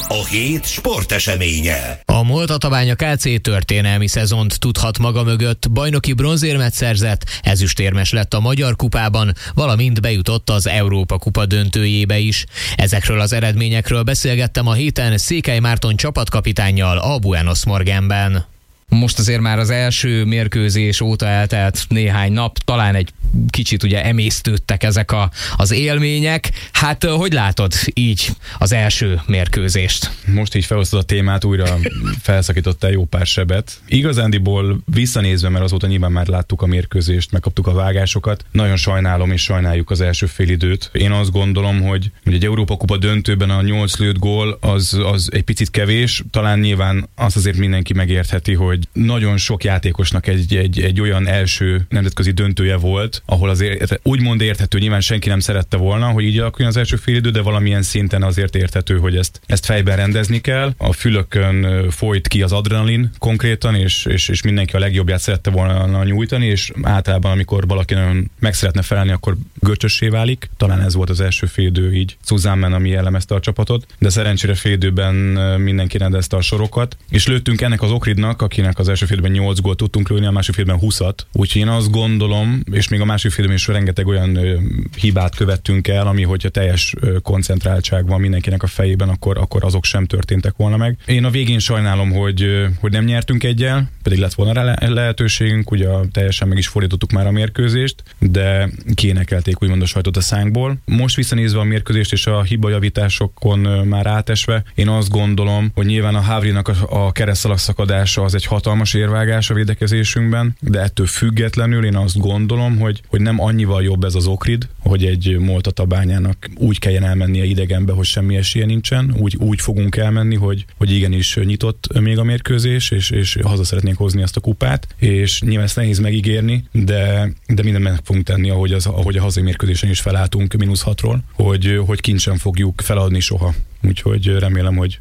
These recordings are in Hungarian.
a hét sporteseménye. A Moltatabánya KC történelmi szezont tudhat maga mögött, bajnoki bronzérmet szerzett, ezüstérmes lett a Magyar Kupában, valamint bejutott az Európa Kupa döntőjébe is. Ezekről az eredményekről beszélgettem a héten Székely Márton csapatkapitánnyal a Buenos Morgenben. Most azért már az első mérkőzés óta eltelt néhány nap, talán egy kicsit ugye emésztődtek ezek az élmények. Hát hogy látod így az első mérkőzést? Most így felosztod a témát, újra felszakítottál jó pár sebet. Igazándiból visszanézve, mert azóta nyilván már láttuk a mérkőzést, megkaptuk a vágásokat. Nagyon sajnálom és sajnáljuk az első félidőt. Én azt gondolom, hogy egy Európa Kupa döntőben a 8 lőtt gól az egy picit kevés. Talán nyilván azt azért mindenki megértheti, hogy nagyon sok játékosnak egy olyan első nemzetközi döntője volt, ahol azért úgymond érthető, nyilván senki nem szerette volna, hogy így alakuljon az első félidő, de valamilyen szinten azért érthető, hogy ezt fejben rendezni kell. A fülökön folyt ki az adrenalin konkrétan, és mindenki a legjobbját szerette volna nyújtani, és általában amikor valaki nagyon meg szeretne felelni, akkor görcsössé válik. Talán ez volt az első félidő így Suzanne, ami jellemezte a csapatot, de szerencsére félidőben mindenki rendezte a sorokat, és lőttünk ennek az Ohridnak, akinek az első félidőben 8 gólt tudtunk lőni, a másik félidőben 20-at. Úgyhogy én azt gondolom, és még a másik félidőben is rengeteg olyan hibát követtünk el, ami hogyha teljes koncentráltság van mindenkinek a fejében, akkor azok sem történtek volna meg. Én a végén sajnálom, hogy nem nyertünk egyel, pedig lett volna rá lehetőségünk, ugye teljesen meg is fordítottuk már a mérkőzést, de kiénekelték úgymond a sajtot a szánkból. Most visszanézve a mérkőzést és a hibajavításokon már átesve, én azt gondolom, hogy nyilván a Havrinak a keresztszalak szakadása az egy hatalmas érvágás a védekezésünkben, de ettől függetlenül én azt gondolom, hogy nem annyival jobb ez az Ohrid, hogy egy Moltatabányának úgy kelljen elmennie idegenbe, hogy semmi esélye nincsen, úgy fogunk elmenni, hogy igenis nyitott még a mérkőzés, és haza szeretnénk hozni azt a kupát, és nyilván ezt nehéz megígérni, de mindent meg fogunk tenni, ahogy a hazai mérkőzésen is felálltunk -6-ról, hogy kincsen fogjuk feladni soha. Úgyhogy remélem, hogy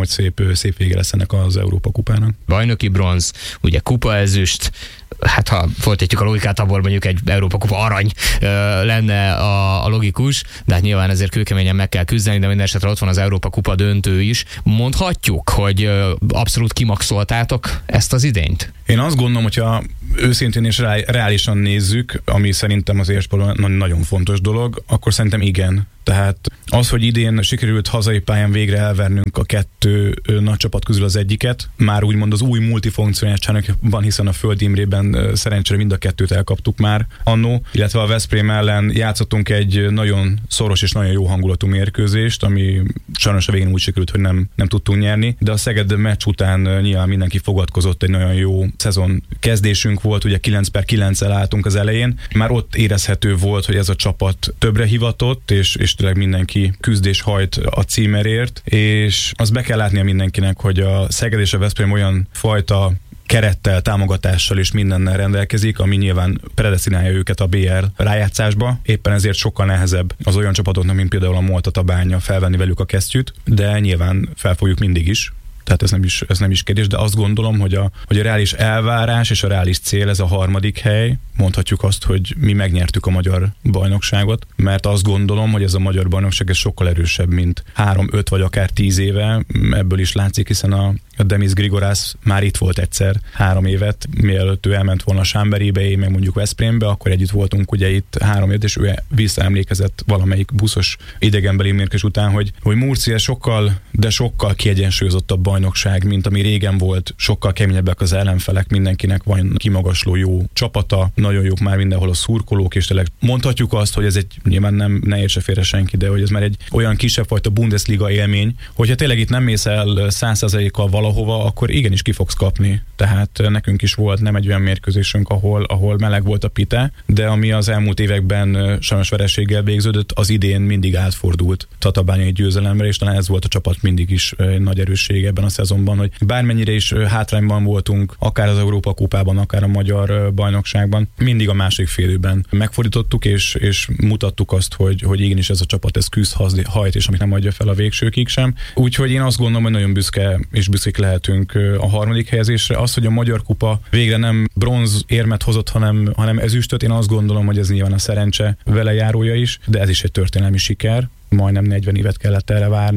szép vége lesz ennek az Európa Kupának. Bajnoki bronz, ugye kupa ezüst, hát ha folytatjuk a logikát, abból mondjuk egy Európa Kupa arany lenne a logikus, de hát nyilván ezért kőkeményen meg kell küzdeni, de minden esetre ott van az Európa Kupa döntő is. Mondhatjuk, hogy abszolút kimaxoltátok ezt az idényt? Én azt gondolom, hogyha őszintén és reálisan nézzük, ami szerintem az élsportban nagyon fontos dolog, akkor szerintem igen. Tehát az, hogy idén sikerült hazai pályán végre elvernünk a 2 nagy csapat közül az egyiket, már úgymond az új multifunkcionáltságnak van, hiszen a Föld Imrében szerencsére mind a 2-t elkaptuk már annó, illetve a Veszprém ellen játszottunk egy nagyon szoros és nagyon jó hangulatú mérkőzést, ami sajnos a végén úgy sikerült, hogy nem tudtunk nyerni, de a Szeged meccs után nyilván mindenki fogadkozott, egy nagyon jó szezon kezdésünk volt, ugye 9/9-el álltunk az elején, már ott érezhető volt, hogy ez a csapat többre hivatott, és tényleg mindenki küzdés hajt a címerért, és azt be kell látnia mindenkinek, hogy a Szeged és a Veszprém olyan fajta kerettel, támogatással és mindennel rendelkezik, ami nyilván predesztinálja őket a BL rájátszásba. Éppen ezért sokkal nehezebb az olyan csapatoknak, mint például a Moltatabánya felvenni velük a kesztyűt, de nyilván felfogjuk mindig is. Tehát ez nem is kérdés, de azt gondolom, hogy a reális elvárás és a reális cél ez a 3. hely. Mondhatjuk azt, hogy mi megnyertük a magyar bajnokságot, mert azt gondolom, hogy ez a magyar bajnokság ez sokkal erősebb, mint 3-5 vagy akár 10 éve. Ebből is látszik, hiszen a Demis Grigorász már itt volt egyszer 3 évet, mielőtt ő elment volna Sámberibe, meg mondjuk Veszprémbe, akkor együtt voltunk ugye itt 3 évet, és ő visszaemlékezett valamelyik buszos idegenbeli mérkőzés után, hogy Murcia sokkal kiegyensúlyozottabb bajnokság, mint ami régen volt, sokkal keményebbek az ellenfelek, mindenkinek van kimagasló jó csapata, nagyon jók már mindenhol a szurkolók, és tényleg mondhatjuk azt, hogy ez egy, nyilván ne értse félre senki, de hogy ez már egy olyan kisebb fajta Bundesliga élmény, hogyha tényleg itt nem mész el 100%-kal valahova, akkor igenis ki fogsz kapni. Tehát nekünk is volt nem egy olyan mérkőzésünk, ahol meleg volt a pite, de ami az elmúlt években sajnos vereséggel végződött, az idén mindig átfordult tatabányai győzelemre, és talán ez volt a csapat mindig is nagy erőssége ebben a szezonban, hogy bármennyire is hátrányban voltunk, akár az Európa Kupában, akár a magyar bajnokságban, mindig a másik félidőben megfordítottuk, és mutattuk azt, hogy igenis ez a csapat ez küzd, hajt, és amit nem adja fel a végsőkig sem. Úgyhogy én azt gondolom, hogy nagyon büszkék lehetünk a 3. helyezésre. Az, hogy a Magyar Kupa végre nem bronz érmet hozott, hanem ezüstöt, én azt gondolom, hogy ez nyilván a szerencse vele járója is, de ez is egy történelmi siker. Majdnem 40 évet kellett erre várni.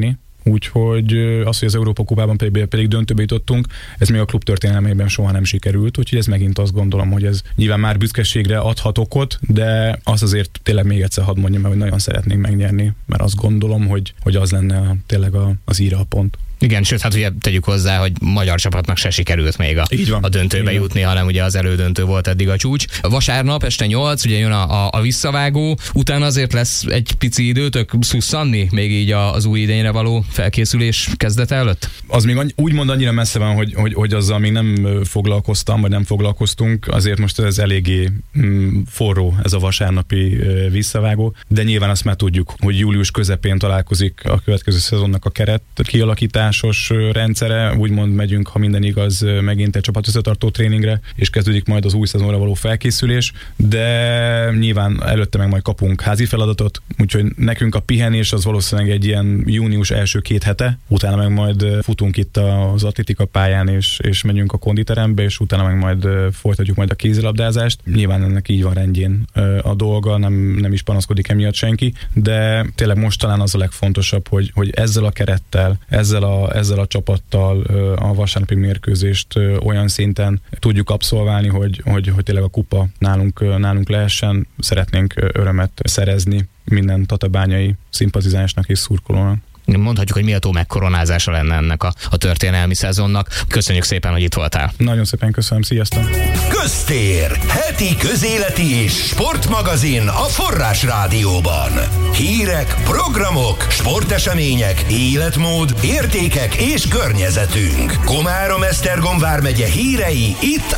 úgyhogy az, hogy az Európa kupában pedig döntőbe jutottunk, ez még a klub történelmében soha nem sikerült, úgyhogy ez megint azt gondolom, hogy ez nyilván már büszkeségre adhat okot, de az azért tényleg még egyszer hadd mondjam el, hogy nagyon szeretnénk megnyerni, mert azt gondolom, hogy az lenne tényleg az íra a pont. Igen, sőt, hát ugye tegyük hozzá, hogy magyar csapatnak se sikerült még a döntőbe jutni, hanem ugye az elődöntő volt eddig a csúcs. Vasárnap este 8, ugye jön a visszavágó, utána azért lesz egy pici időtök szusszanni még így az új idényre való felkészülés kezdete előtt? Az még úgymond annyira messze van, hogy azzal még nem foglalkoztam, vagy nem foglalkoztunk, azért most ez eléggé forró ez a vasárnapi visszavágó, de nyilván azt már tudjuk, hogy július közepén találkozik a következő szezonnak a keret kialakítás rendszere, úgymond megyünk, ha minden igaz, megint egy csapatösszetartó tréningre, és kezdődik majd az új szezonra való felkészülés, de nyilván előtte meg majd kapunk házi feladatot, úgyhogy nekünk a pihenés az valószínűleg egy ilyen június első 2 hete, utána meg majd futunk itt az atlétika pályán, és megyünk a konditerembe, és utána meg majd folytatjuk majd a kézilabdázást. Nyilván ennek így van rendjén a dolga, nem is panaszkodik emiatt senki, de tényleg most talán az a legfontosabb, hogy ezzel a kerettel, ezzel a csapattal a vasárnapi mérkőzést olyan szinten tudjuk abszolválni, hogy tényleg a kupa nálunk lehessen. Szeretnénk örömet szerezni minden tatabányai szimpatizánsnak és szurkolónak. Mondhatjuk, hogy méltó megkoronázása lenne ennek a történelmi szezonnak. Köszönjük szépen, hogy itt voltál. Nagyon szépen köszönöm, sziasztok! Köztér, heti közéleti és sportmagazin a Forrás Rádióban. Hírek, programok, sportesemények, életmód, értékek és környezetünk. Komárom-Esztergom vármegye hírei itt